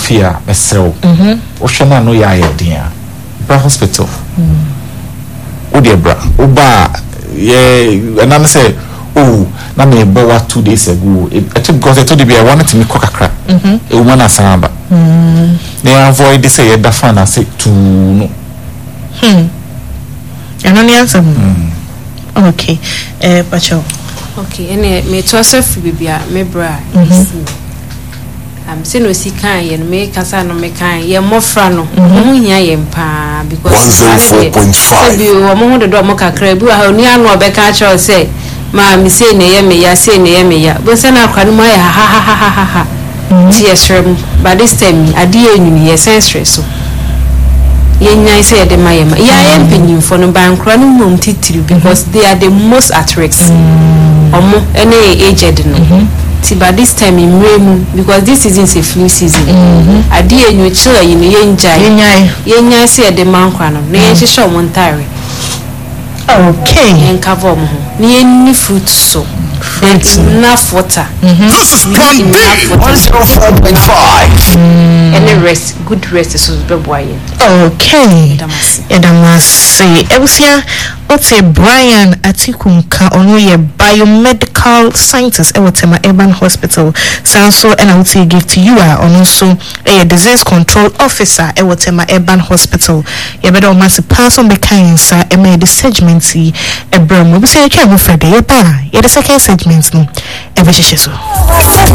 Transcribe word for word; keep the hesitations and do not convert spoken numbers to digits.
fear mesel mhm wo hwe na no ya ayedin bra hospital mm wo de bra wo ba ye na me say oh na me bo wa two days ago it because I told you I wanted to make kokakra mhm e woman asamba mm they avoid this say da fan and say to no hmm and only answer mm okay eh pacho okay ene me to self bibia me bra am se no si kan ye no me kasa no me kan ye mofra no mo hia ye mpa because one oh four point five bi wo mo do do mo kakra bi wa oni anu obeka cha say ma mi say ne ye me ya say ne ye me ya bo se na kwa no ya ha ha ha ha ha ti yesrem by this time ade enyu ye sense so ye nyai say de ma ye ma ya ye mpenyim fo no ban kra no mum titiri because they are the most at risk omo ene aged no ti by this time in remu because this season is a flu season ade enyu chira yi ne ye njai ye nyai ye nyai say de man kra no na ye hihye omo ntare okay en cover mo ni any fruit so fruit enough water this is plan B one oh four point five any rest good rest is be boy okay edamasi ebusia ote Brian Atikunka ono ye biomedical scientist e wotema Urban Hospital sanso and I will give to you are ono so a disease control officer e wotema Urban Hospital ye bedo masi person be kind sa e me the segment e bremo bi se e twa go Friday ye pa ye the second segment no e be hyehyɛ so